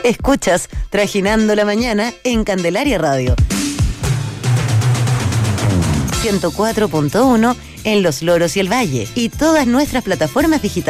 Escuchas Trajinando la Mañana en Candelaria Radio. 104.1 en Los Loros y el Valle y todas nuestras plataformas digitales.